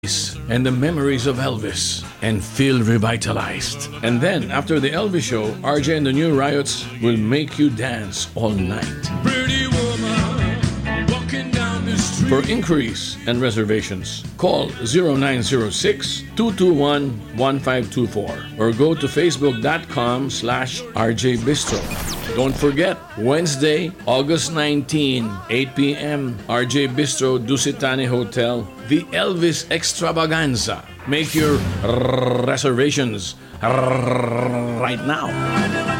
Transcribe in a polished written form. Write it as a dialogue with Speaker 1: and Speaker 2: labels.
Speaker 1: and the memories of Elvis and feel revitalized. And then, after the Elvis show, RJ and the New Riots will make you dance all night. Pretty woman walking down the street. For inquiries and reservations, call 0906-221-1524 or go to facebook.com/RJ Bistro. Don't forget, Wednesday, August 19, 8 p.m., RJ Bistro, Dusitani Hotel, the Elvis Extravaganza. Make your reservations right now.